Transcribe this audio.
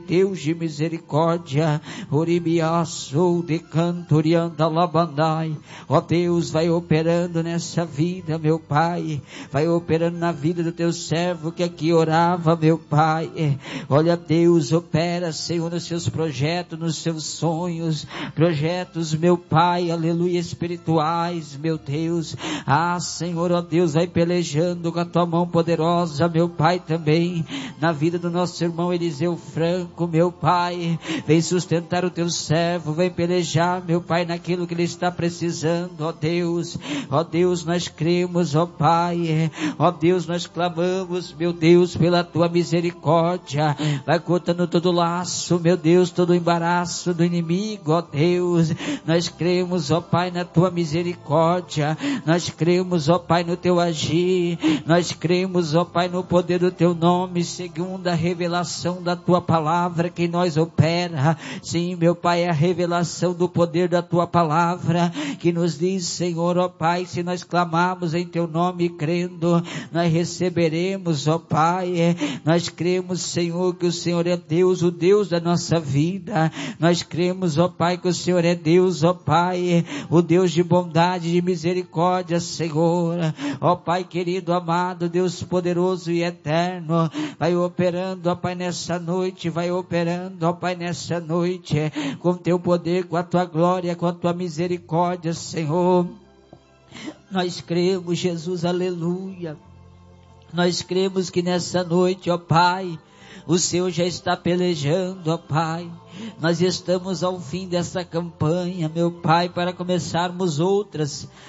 Deus de misericórdia. Oribiaço de cantorianda labandai. Ó Deus, vai operando nessa vida, meu Pai. Vai operando na vida do teu servo que aqui orava, meu Pai. Olha, Deus, opera, Senhor, nos seus projetos, nos seus sonhos, projetos, meu Pai, aleluia, espirituais, meu Deus. Senhor, ó Deus, vai pelejando com a tua mão poderosa, meu Pai, também na vida do nosso irmão Eliseu Franco, meu Pai. Vem sustentar o teu servo, vem pelejar, meu Pai, naquilo que ele está precisando, ó Deus. Ó Deus, nós cremos, ó Pai. Ó Deus, nós clamamos, meu Deus, pela tua misericórdia. Vai cortando todo laço, meu Deus, todo embaraço do inimigo, ó Deus. Nós cremos, ó Pai, na tua misericórdia. Nós cremos, ó Pai, no teu agir. Nós cremos, ó Pai, no poder do teu nome, segundo a revelação da tua palavra que nós opera. Sim, meu Pai, é a revelação do poder da tua palavra que nos diz, Senhor, ó Pai, se nós clamarmos em teu nome crendo, nós receberemos, ó Pai. Nós cremos, Senhor, que o Senhor é Deus, o Deus da nossa vida. Nós cremos, ó Pai, que o Senhor é Deus, ó Pai, o Deus de bondade, de misericórdia, Senhor. Ó Pai querido, amado, Deus poderoso e eterno, vai operando, ó Pai, nessa noite, vai operando, ó Pai, nessa noite, com teu poder, com a tua glória, com a tua misericórdia, Senhor. Nós cremos, Jesus, aleluia. Nós cremos que nessa noite, ó Pai, o Senhor já está pelejando, ó Pai. Nós estamos ao fim dessa campanha, meu Pai, para começarmos outras.